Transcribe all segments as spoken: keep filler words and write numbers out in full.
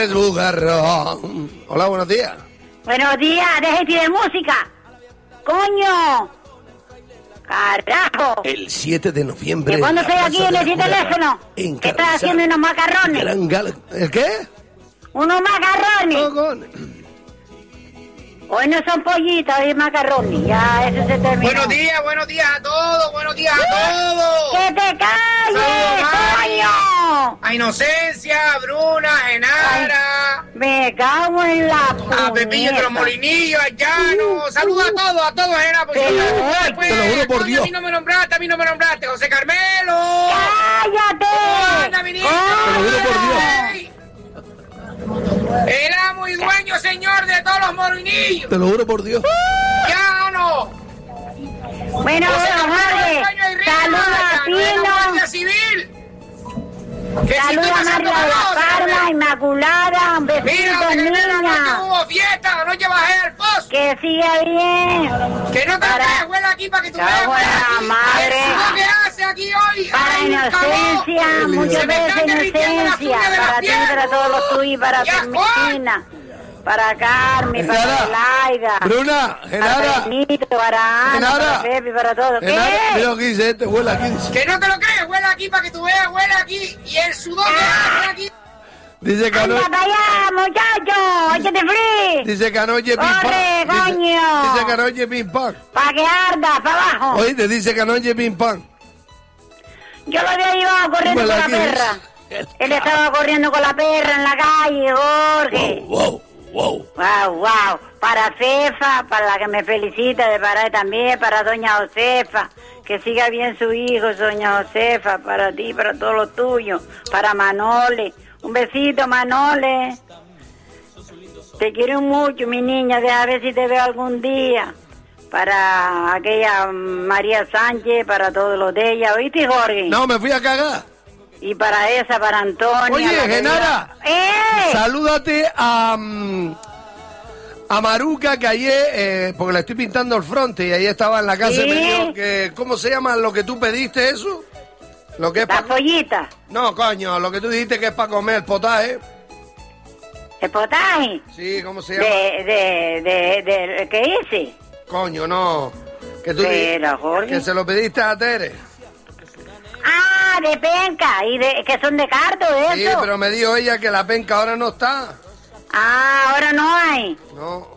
Es bugarrón. Hola, buenos días. Buenos días, déjate de música. Coño. Carajo. El siete de noviembre. ¿Y cuándo estoy aquí en ese teléfono? ¿Qué estás haciendo unos macarrones? Gran gala. ¿El qué? Unos macarrones. Cojones. Hoy no son pollitos, hoy es macarrones. Ya, eso se terminó. Buenos días, buenos días a todos, buenos días a todos. ¡Que te calles, coño! A Inocencia, a Bruna, a Genara. Ay, me cago en la puñeta. A Pepillo de los Molinillos, a Llano. Saludos a todos, a todos, Genara. Porque Te lo yo, juro, después, te lo juro por coño, Dios. A mí no me nombraste, a mí no me nombraste. José Carmelo. ¡Cállate! ¡Anda, mi niño! Te lo juro por Dios. El amo y dueño, señor, de todos los molinillos. Te lo juro por Dios. Llano. Bueno, Jorge, saluda a Pino. Civil. Saluda a María de la Parma, Inmaculada, un besito, Mira, niña. no hubo fiesta, no bajé al pozo. Que siga bien. Que no te Para- veas, huele aquí para que tú veas. Cago en huele la aquí. madre. Eso que hace aquí hoy. Para Ay, Inocencia, cabrón. muchos Se me besos están derritiendo las Inocencia. uñas de la Para ti, piel. para todos los tuyos, para Ya, Fermina, para Carmen, para Genara. Laida, Bruna, para Genara. Benito, para Ana, Genara. para Pepe, para todos. Genara, ¿Qué? mira lo que dice este, huele aquí. dice. Que no te lo crees, huele aquí para que tú veas, huele aquí. Y el sudor que hace aquí. Dice que ¡Anda anoche, para allá, muchacho! ¡Échate free! dice que anoche pim ¡Corre, pam. Dice, coño! dice que anoche pim pam. ¡Para que arda, para abajo! Oíste, dice que anoche pim pam. Yo lo había llevado corriendo Huele con la aquí, perra. dice. Él estaba corriendo con la perra en la calle, Jorge. Wow, wow. Wow, wow. Para Cefa, para la que me felicita de parar también, para doña Josefa, que siga bien su hijo, doña Josefa, para ti, para todos los tuyos, para Manole. Un besito, Manole. Te quiero mucho, mi niña, deja ver si te veo algún día. Para aquella María Sánchez, para todos los de ella, ¿oíste, Jorge? No, me fui a cagar. Y para esa, para Antonia. Oye, la que Genara. iba- ¡Eh! Salúdate a, mm, a Maruca, que ayer, eh, porque le estoy pintando el fronte y ahí estaba en la casa. ¿Sí? Y me dijo que, ¿cómo se llama lo que tú pediste eso? Lo que es La pa- pollita, No, coño, lo que tú dijiste que es para comer, el potaje. el potaje. Sí, ¿cómo se llama? De, de, de, de, ¿qué hice? Coño, no. Que tú Pero, di- Jorge. que se lo pediste a Tere. Ah, de penca, y de, que son de cardo, eso. Sí, pero me dijo ella que la penca ahora no está. Ah, ahora no hay. No.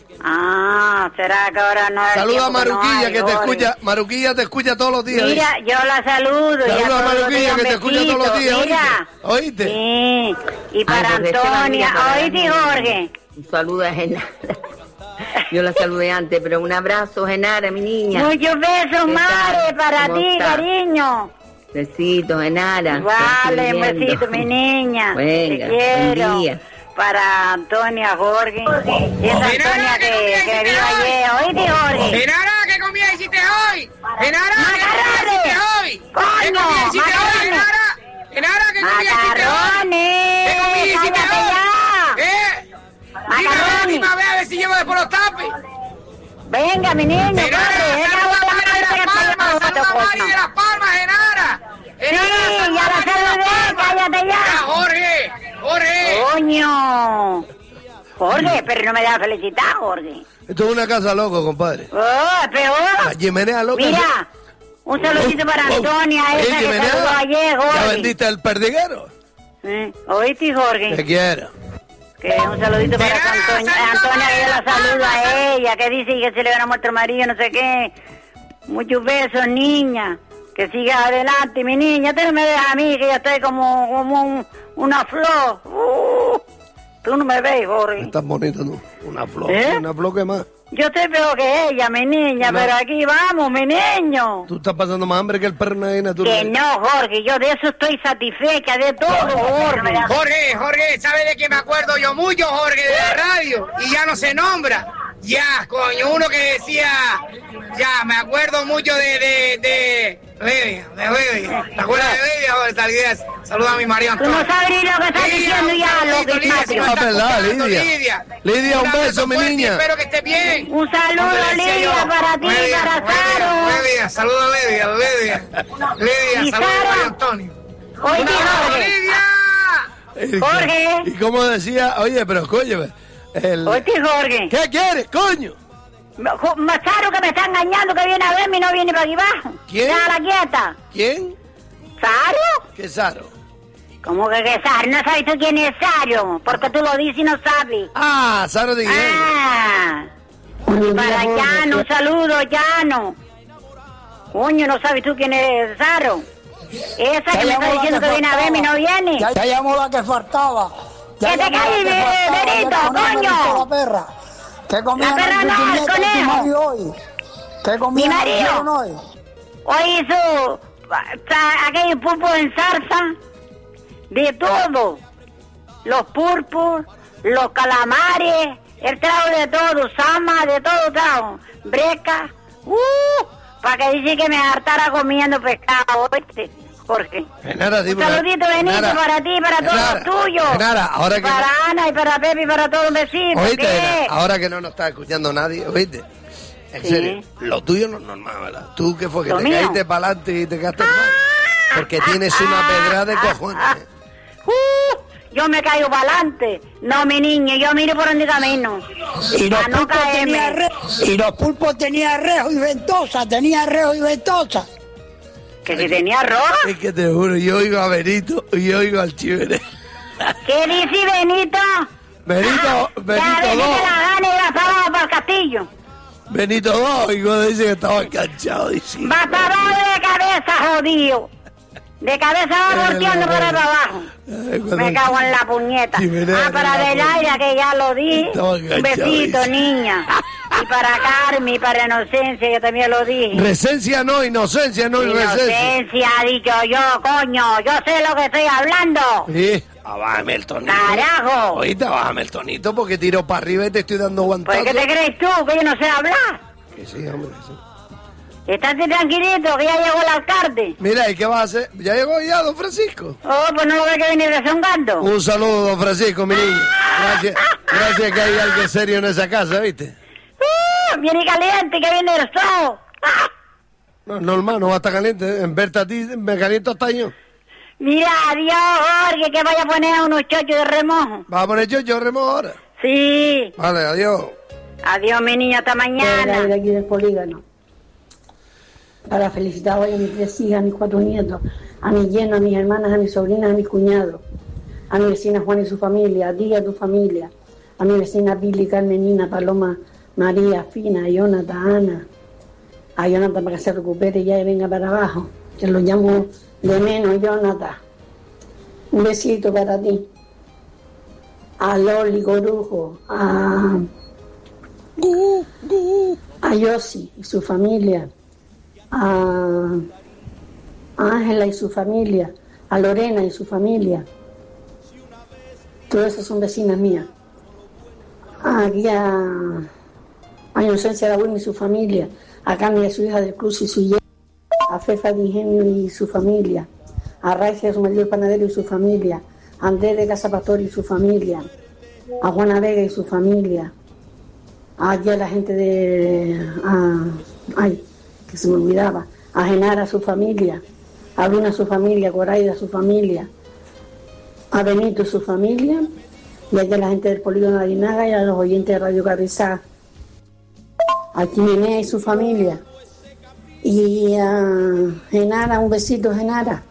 Ah, será que ahora no hay. Saluda a tiempo que no Maruquilla, hay, que te Jorge. escucha. Maruquilla te escucha todos los días. Mira, yo la saludo. y Saluda a todos los Maruquilla, días que te un escucha todos los besito, días, mira. ¿oíste? ¿Oíste? Sí, y para Ay, Jorge, Esteban, Antonia. mira, para ¿Oíste, Daniel. Jorge? Un saludo a Genara. Yo la saludé antes, pero un abrazo, Genara, mi niña. Muchos besos, ¿Qué madre, tal? para ¿Cómo ti, está? cariño. Besitos, Genara. Vale, un Te estoy besito, viendo. mi niña. Venga, Te quiero. buen día. Para Antonia, Jorge. Y esa Genara, Antonia ¿qué que, comida que hiciste vio hoy? ayer. ¿Oíste, Jorge? Genara, ¿qué comida hiciste hoy? Genara, ¿qué comida ¡Macarrones! hiciste hoy? ¿Qué ¡Coño, comida hiciste hoy, macarrones! Genara? Genara, ¿qué comida hiciste hoy? ¡Macarrones! ¿Qué comida hiciste ¡Cállate hoy? ya! ¿Eh? Dime a ver, Macarrones. dime a ver, a ver si llevo después los tapes. Venga, mi niño, corre. Genara, Venga, saluda a vamos Mari de a las Palmas, saluda a Mari de las Palmas, Genara. Genara, Sí, saluda ya a la Mari de las saludé, Palmas. cállate ya. Ya, Jorge, Jorge. ¡Coño! Jorge, pero no me da felicitar, Jorge. Esto es una casa loco, compadre. ¡Oh, es peor! La chimenea loca. Mira, un saludito para Oh, oh. Antonia, Ey, esa que chimenea, saludó ayer, ¿Ya Jorge. vendiste el perdiguero? ¿Eh? ¿Oíste, Jorge? Te quiero. Que un saludito para Mira, Antonia, saluda Antonia, que yo la para saludo Palma, a ella, que dice que se le van a muerto el marido, no sé qué. Muchos besos, niña. Que siga adelante, mi niña. Tú no me dejas a mí, que yo estoy como, como un- una flor. Uh, tú no me ves, Jorge. Estás bonito tú. Una flor. ¿Eh? Una flor que más. Yo estoy peor que ella, mi niña, No. pero aquí vamos, mi niño. Tú estás pasando más hambre que el perro de natural. Que no, Jorge, yo de eso estoy satisfecha, de todo, Jorge. Jorge, Jorge, ¿sabe de qué me acuerdo yo mucho, Jorge, de la radio? Y ya no se nombra. Ya, coño, uno que decía, ya, me acuerdo mucho de, de, de, Lidia, de Lidia. ¿Te acuerdas de Lidia, Jorge Talgués? Saluda a mi María Tú no Antonia. sabes ni lo que estás diciendo ya, lo que Lidia, si me Ah, estás verdad, escuchando, Lidia. Lidia, un abrazo beso, mi fuerte y niña. Espero que estés bien. Un saludo, Como te decía Lidia, yo, para ti, Lidia, para Lidia, Saro. Lidia, saluda a Lidia, Lidia. Lidia, Y saluda a Sara. María Antonia. Oye, Un abrazo, Jorge, Lidia. Jorge. Y como decía, oye, pero coño, el... Oye, Jorge. ¿Qué quieres, coño? Saro que me está engañando, que viene a verme y no viene para aquí abajo. ¿Quién? Déjala quieta. ¿Quién? ¿Saro? ¿Qué Saro? ¿Cómo que qué Saro? No sabes tú quién es Saro, porque tú lo dices y no sabes. Ah, Saro de Guillermo. Ah. Para Llano, un saludo, Llano. Coño, ¿no sabes tú quién es Saro? Esa que me está diciendo que, que viene a verme y no viene. Ya, ya llamó la que faltaba. Ya ¡Que te calles, Benito, coño! La perra. ¿Qué comía la perra no, el conejo. Hoy? ¿Qué comía mi marido hoy? Hoy hizo aquel pulpo en salsa, de todo. Los pulpos, los calamares, el trago de todo, sama, de todo trago. Breca, uh, para que dice que me hartara comiendo pescado, ¿oíste, Jorge? Genara, un saludito, Benito, Genara, para ti, para Genara, todos los tuyos. Genara, ahora que para no... Ana y para Pepe y para todos, un besito. Oíste, Genara, ahora que no nos está escuchando nadie, oíste. En sí. serio, lo tuyo no es normal, ¿verdad? Tú que fue que lo te mío. caíste para adelante y te quedaste mal. Porque tienes una pedra de cojones. ¿eh? Uh, yo me caigo para adelante. No, mi niño, yo miro por donde camino. Y los, no tenía re... y los pulpos tenían rejo y ventosa, tenía rejo y ventosa. ¿Que si tenía roja? Es que te juro, yo oigo a Benito y yo oigo al Chivere. ¿Qué dice Benito? Benito, ah, Benito ya, dos. Ya la gana y va para, para el castillo. Benito dos, y cuando dice que estaba enganchado, dice... Va para abajo de cabeza, jodido. De cabeza va volteando para abajo. Ay, me cago en la puñeta. Ah, para Adelaida, que ya lo di. Un besito, niña. Y para Carmen, y para Inocencia, que también lo dije. Recencia no, inocencia no, inocencia. Inocencia, ha dicho yo, coño. Yo sé lo que estoy hablando. Sí. Ah, bájame el tonito. Carajo. Oíste, bájame el tonito porque tiro para arriba y te estoy dando guantazos. ¿Pues qué te crees tú? Que yo no sé hablar. Que sí, hombre, que sí. Estate tranquilito, que ya llegó el alcalde. Mira, ¿y qué vas a hacer? ¿Ya llegó ya, don Francisco? Oh, pues no lo ve que viene rezongando. Un saludo, don Francisco, mi niño. Gracias, gracias que hay alguien serio en esa casa, ¿viste? Uh, viene caliente, que viene el sol. No, normal, no va a estar caliente. En verte a ti, me caliento hasta yo. Mira, adiós, Jorge, que vaya a poner unos chochos de remojo. ¿Vas a poner chochos de remojo ahora? Sí. Vale, adiós. Adiós, mi niño, hasta mañana. De aquí del polígono. Para felicitar hoy a mis tres hijas, a mis cuatro nietos, a mis yernos, a mis hermanas, a mis sobrinas, a mis cuñados, a mi vecina Juana y su familia, a ti y a tu familia, a mi vecina Pili, Carmen, Nina, Paloma, María, Fina, a Jonathan, Ana, a Jonathan para que se recupere y ya venga para abajo, que lo llamo de menos, Jonathan. Un besito para ti. A Loli Corujo, a, a Yossi y su familia, a Ángela y su familia, a Lorena y su familia. Todas esas son vecinas mías. Aquí a, a Inocencia de Agüín y su familia, a Cami y su hija del Cruz y su hija, a Fefa de Ingenio y su familia, a Raicia, su marido el panadero y su familia, a Andrés de Casa Pastor y su familia, a Juana Vega y su familia, aquí a la gente de... A, ay, que se me olvidaba, a Genara, a su familia, a Bruna, a su familia, a Coraida, a su familia, a Benito, su familia, y aquí a la gente del Polígono de Arinaga y a los oyentes de Radio Carrizá, a Quimenea y su familia, y a Genara, un besito, Genara.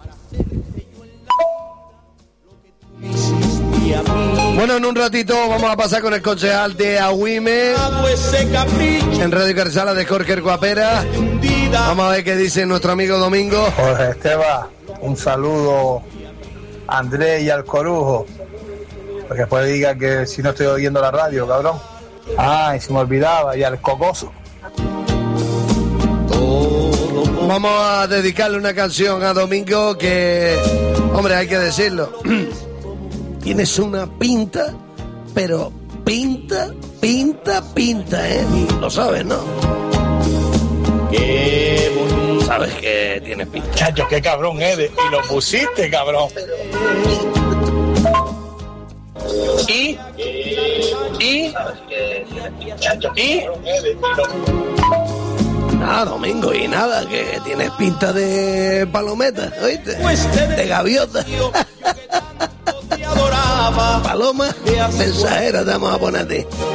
Bueno, en un ratito vamos a pasar con el concejal de Agüime en Radio Carrizala de Jorge Guapera. Vamos a ver qué dice nuestro amigo Domingo. Jorge Esteban, un saludo a Andrés y al Corujo, porque después diga que si no estoy oyendo la radio, cabrón. Ah, y se me olvidaba, y al Cocoso. Vamos a dedicarle una canción a Domingo que, hombre, hay que decirlo. Tienes una pinta, pero pinta, pinta, pinta, ¿eh? Lo sabes, ¿no? Qué bonito. Sabes que tienes pinta. Chacho, qué cabrón eres. Y lo pusiste, cabrón. Y, y, y, nada, Domingo, y nada, que tienes pinta de palometa, ¿oíste? De gaviota. paloma mensajera te vamos a poner a ti.